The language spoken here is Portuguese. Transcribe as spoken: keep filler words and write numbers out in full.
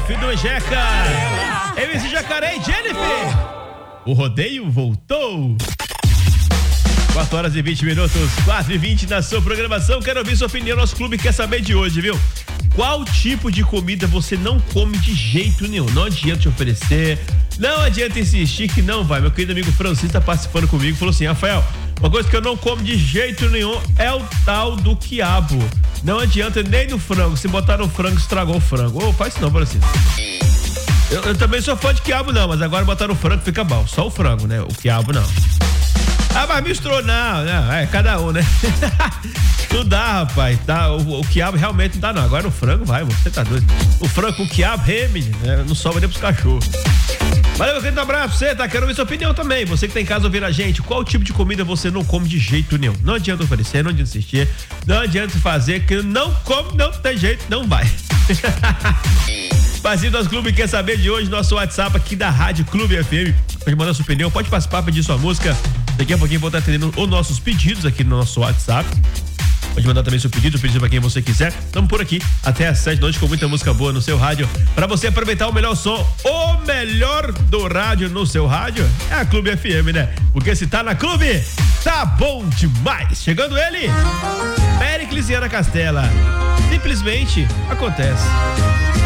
Jennifer do Jeca. M C Jacaré e Jennifer. O rodeio voltou. quatro horas e vinte minutos, quatro e vinte na sua programação. Quero ouvir sua opinião. Nosso clube quer saber de hoje, viu? Qual tipo de comida você não come de jeito nenhum? Não adianta te oferecer, não adianta insistir que não vai. Meu querido amigo Francisco tá participando comigo, falou assim: Rafael, uma coisa que eu não como de jeito nenhum é o tal do quiabo. Não adianta nem no frango. Se botar no frango, estragou o frango. Ô, oh, faz isso não, Francisco. Eu, eu também sou fã de quiabo não, mas agora botar no frango fica bom. Só o frango, né? O quiabo não. Ah, mas misturou, não, não, é cada um, né? Não dá, rapaz, tá? O, o quiabo realmente não dá, não. Agora o frango vai, você tá doido. O frango com quiabo, hey, menino, né? Não sobra nem pros cachorros. Valeu, meu querido, um abraço pra você, tá? Quero ver sua opinião também. Você que tá em casa ouvindo a gente, qual tipo de comida você não come de jeito nenhum? Não adianta oferecer, não adianta insistir, não adianta fazer, que não come, não tem jeito, não vai. Parceiro do nosso clube quer saber de hoje, nosso WhatsApp aqui da Rádio Clube F M. Pode mandar sua opinião, pode participar, pedir sua música. Daqui a pouquinho vou estar atendendo os nossos pedidos aqui no nosso WhatsApp. Pode mandar também seu pedido, pedido pra quem você quiser. Estamos por aqui até às sete da noite com muita música boa no seu rádio. Pra você aproveitar o melhor som, o melhor do rádio no seu rádio é a Clube F M, né? Porque se tá na Clube, tá bom demais. Chegando ele, Péricles e Ana Castela. Simplesmente acontece.